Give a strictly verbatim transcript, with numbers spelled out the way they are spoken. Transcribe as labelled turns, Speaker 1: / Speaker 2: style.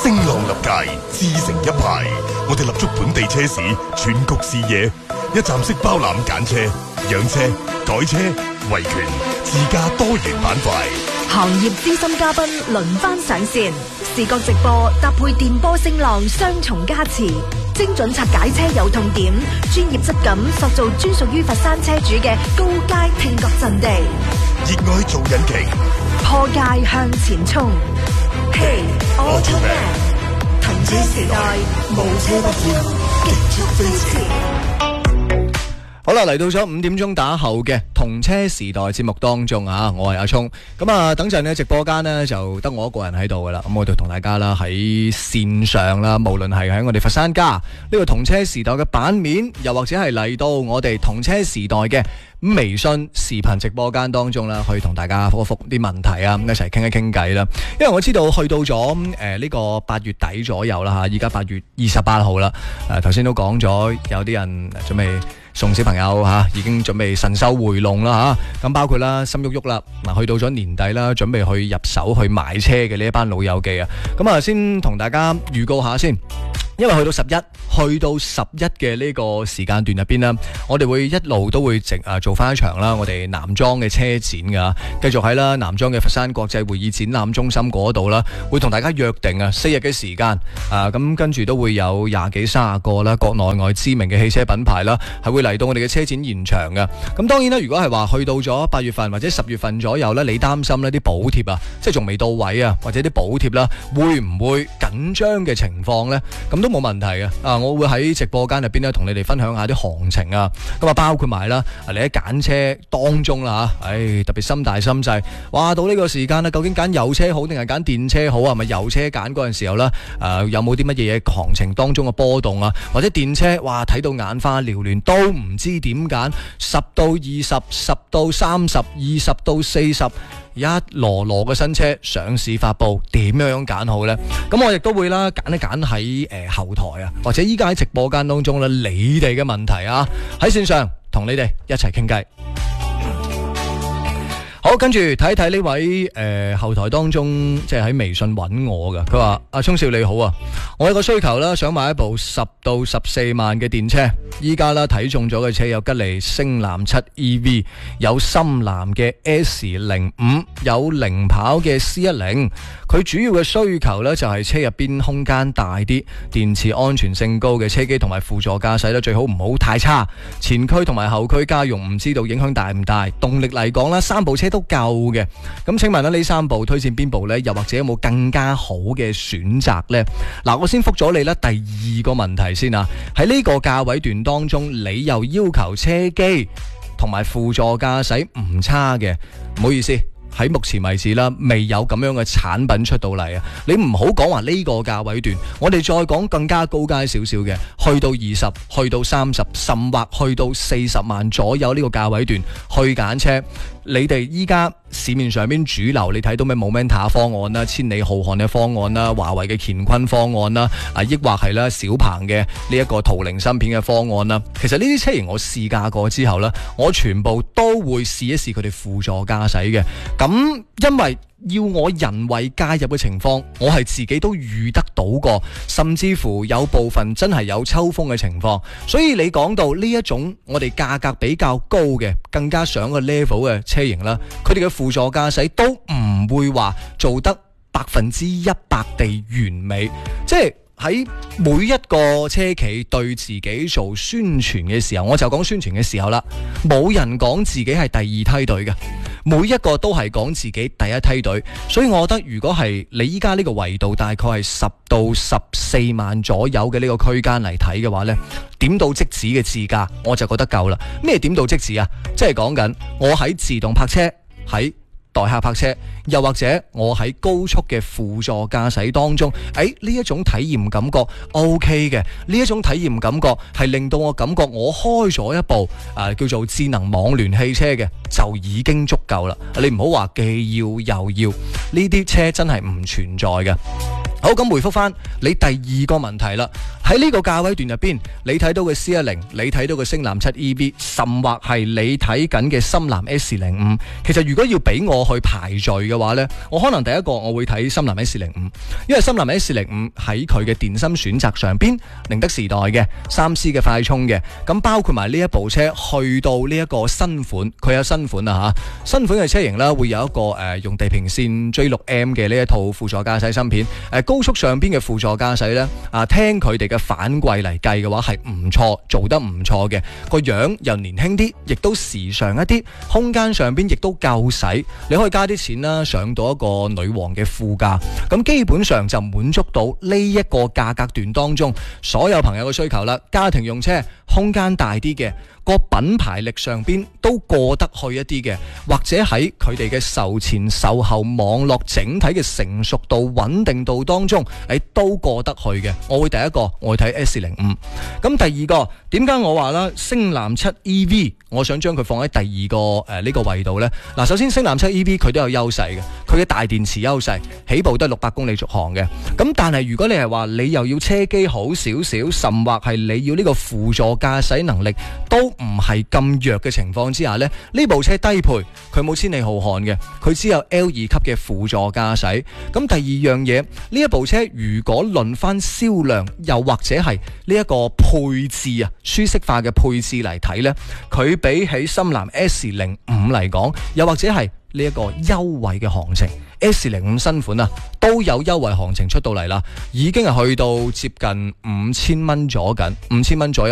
Speaker 1: 聲浪立界，自成一派。我哋立足本地車市全局視野，一站式包攬揀車、養車、改車、維權、自駕多元板塊。
Speaker 2: 行業資深嘉賓輪番上線，視覺直播搭配電波聲浪雙重加持，精準拆解車有痛點，專業質感塑造專屬於佛山車主嘅高階聽覺陣地。
Speaker 1: 熱愛做引擎，
Speaker 2: 破界向前衝。Hey Automan， 同車時代，無車不歡，極速飛馳。
Speaker 3: 好啦，嚟到咗五點鐘打後嘅同車時代節目當中啊，我係阿聰。咁啊，等陣呢直播間呢就得我一個人喺度噶啦。咁我就同大家啦喺線上啦，無論係喺我哋佛山家呢個同車時代嘅版面，又或者係嚟到我哋同車時代嘅微信視頻直播間當中啦，去同大家覆一覆啲問題啊，咁一齊傾一傾偈啦。因為我知道去到咗誒呢個八月底左右啦吓，依家八月二十八號啦。誒頭先都講咗，有啲人準備送小朋友吓、啊，已經準備神收回籠啦吓。咁、啊、包括啦，心喐喐啦，嗱去到咗年底啦，準備去入手去買車嘅呢一班老友記啊。咁啊，先同大家預告下先。因為去到十一，去到十一嘅呢個時間段入邊呢，我哋會一路都會直啊做翻一場啦，我哋男裝嘅車展噶，繼續喺啦男裝嘅佛山國際會議展覽中心嗰度啦，會同大家約定啊四日嘅時間啊，咁跟住都會有廿幾卅個啦，國內外知名嘅汽車品牌啦，係會嚟到我哋嘅車展現場噶。咁當然啦，如果係話去到咗八月份或者十月份左右呢，你擔心呢啲補貼啊，即係仲未到位啊，或者啲補貼啦，會唔會緊張嘅情況呢？咁都冇問題嘅，啊，我會喺直播間入邊咧同你哋分享下啲行情啊，咁啊包括埋啦，你喺揀車當中啦吓，唉，特別心大心細，哇，到呢個時間啦，究竟揀油車好定係揀電車好啊？係咪油車揀嗰陣時候啦，誒，有冇啲乜嘢嘢行情當中嘅波動啊？或者電車，哇，睇到眼花繚亂，都唔知點揀，十到二十，十到三十，二十到四十。一籮籮嘅新車上市發布，點樣揀好呢？咁我亦都會啦，揀一揀喺誒後台啊，或者依家喺直播間當中咧，你哋嘅問題啊，喺線上同你哋一齊傾偈。好，跟住睇一睇呢位誒、呃、後台當中，即係喺微信揾我㗎。佢話阿聰少你好啊，我有個需求啦，想買一部十到十四萬嘅電車。依家啦睇中咗嘅車有吉利星藍七 E V， 有深藍嘅 S 零五，有零跑嘅 C 一零。佢主要嘅需求呢，就係車入邊空間大啲，電池安全性高嘅車機，同埋輔助駕駛咧最好唔好太差。前驅同埋後驅家用唔知道影響大唔大？動力嚟講啦，三部車都夠嘅。咁請問咧呢三部推薦邊部呢？又或者有冇更加好嘅選擇呢？嗱，我先覆咗你啦，第二個問題先啊。喺呢個價位段當中，你又要求車機同埋輔助駕駛唔差嘅，唔好意思。喺目前為止啦，未有咁樣嘅產品出到嚟啊！你唔好講話呢個價位段，我哋再講更加高階少少嘅，去到二十，去到三十，甚或去到四十萬左右呢個價位段去揀車。你哋依家市面上邊主流，你睇到咩 Momenta 方案啦、千里浩瀚嘅方案啦、華為嘅乾坤方案啦，啊，抑或係啦小鵬嘅呢一個途凌芯片嘅方案啦。其實呢啲車型我試駕過之後呢，我全部都會試一試佢哋輔助駕駛嘅。咁因為要我人為介入嘅情況，我係自己都遇得到過，甚至乎有部分真係有抽風嘅情況。所以你講到呢一種我哋價格比較高嘅，更加上個 level 嘅車型啦，佢哋嘅輔助駕駛都唔會話做得百分之一百地完美，即係喺每一個車企對自己做宣傳嘅時候，我就講宣傳嘅時候啦，冇人講自己係第二梯隊嘅，每一個都係講自己第一梯隊。所以我覺得如果係你依家呢個維度大概係十到十四萬左右嘅呢個區間嚟睇嘅話呢，點到即止嘅自駕我就覺得夠啦。咩點到即止啊？即係講緊我喺自動泊車，喺代客泊車，又或者我喺高速嘅輔助駕駛當中，誒呢一種體驗感覺 OK 嘅，呢一種體驗感覺係令到我感覺我開咗一部啊、呃、叫做智能網聯汽車嘅就已經足夠啦。你唔好話既要又要，呢啲車真係唔存在嘅。 好，咁回覆翻你第二個問題啦。喺呢個價位段入邊，你睇到嘅 C 一零，你睇到嘅星藍七 E V， 甚或係你睇緊嘅深藍 S 零五，其實如果要俾我去排序嘅話呢，我可能第一個我會睇深藍 S 零五，因為深藍 S 零五喺佢嘅電芯選擇上邊，寧德時代嘅、三 C 嘅快充嘅，咁包括埋呢一部車去到呢一個新款，佢有新款啊嚇，新款嘅車型啦，會有一個誒、呃、用地平線 J 六 M 嘅呢一套輔助駕駛芯片，誒、呃、高速上邊嘅輔助駕駛呢，啊聽佢哋嘅反饋嚟計嘅話係唔錯，做得唔錯嘅，個樣又年輕啲，亦都時尚一啲，空間上邊亦都夠使，你可以加啲錢啦，上到一個女王嘅副駕，咁基本上就滿足到呢一個價格段當中所有朋友嘅需求啦。家庭用車，空間大啲嘅，個品牌力上邊都過得去一啲嘅，或者喺佢哋嘅售前售後網絡整體嘅成熟度穩定度當中，誒都過得去嘅。我會第一個我會睇 S 零五，咁第二個點解我話啦星藍七 E V 我想將佢放喺第二個誒呢、呃這個位度呢？嗱，首先星藍七 E V 佢都有優勢嘅，佢嘅大電池優勢，起步得六百公里續航嘅。咁但係如果你係話你又要車機好少少，甚或係你要呢個輔助駕駛能力都唔係咁弱嘅情況之下呢，呢部車低配，佢冇千里浩瀚嘅，佢只有 L 二級嘅輔助駕駛。咁第二樣嘢，呢一部車如果論翻銷量，又或者係呢一個配置啊，舒適化嘅配置嚟睇呢，佢比起深藍 S 零五嚟講，又或者係呢一個優惠嘅行情 ，S 零五新款啊，都有優惠行情出到嚟啦，已經係去到接近五千蚊左緊，五千蚊左右。